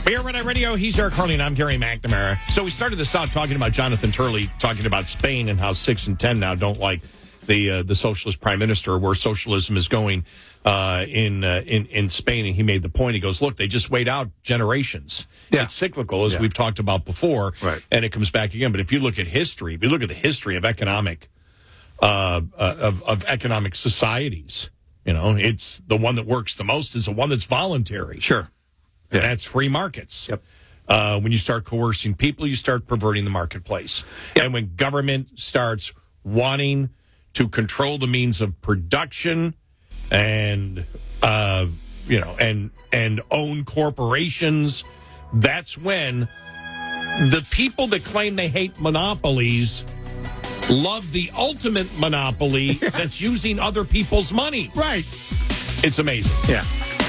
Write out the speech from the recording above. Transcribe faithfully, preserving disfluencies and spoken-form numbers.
Here at Radio, he's Eric Harley, and I'm Gary McNamara. So we started this out talking about Jonathan Turley, talking about Spain and how six and ten now don't like the uh, the socialist prime minister, where socialism is going uh, in uh, in in Spain. And he made the point. He goes, "Look, they just wait out generations. Yeah. It's cyclical, as Yeah. we've talked about before, right. and it comes back again. But if you look at history, if you look at the history of economic uh, uh, of of economic societies, you know, it's the one that works the most is the one that's voluntary. Sure." And that's free markets. Yep. Uh, when you start coercing people, you start perverting the marketplace. Yep. And when government starts wanting to control the means of production and, uh, you know, and and own corporations, that's when the people that claim they hate monopolies love the ultimate monopoly that's using other people's money. Right. It's amazing. Yeah.